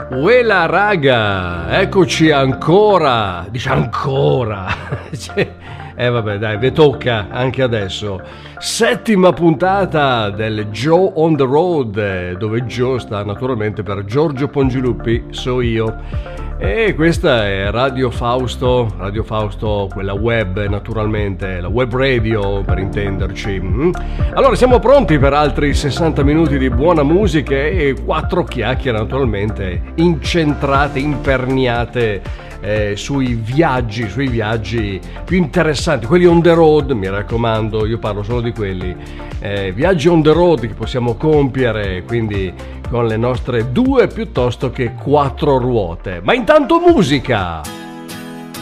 Uela raga, eccoci ancora, dice ancora, vabbè dai, vi tocca anche adesso, settima puntata del Joe on the Road, dove Joe sta naturalmente per Giorgio Pongiluppi, so io. E questa è Radio Fausto, quella web naturalmente, la web radio per intenderci. Allora siamo pronti per altri 60 minuti di buona musica e 4 chiacchiere naturalmente incentrate, imperniate sui viaggi più interessanti, quelli on the road, mi raccomando, io parlo solo di quelli, viaggi on the road che possiamo compiere, quindi con le nostre 2 piuttosto che 4 ruote. Ma intanto musica!